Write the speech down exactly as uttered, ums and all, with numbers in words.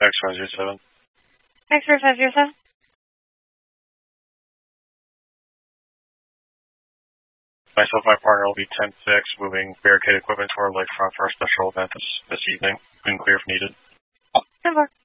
X five zero seven. X five zero seven. Myself and my partner will be ten six, moving barricade equipment to our lakefront for our special event this, this evening. Been clear if needed. ten four.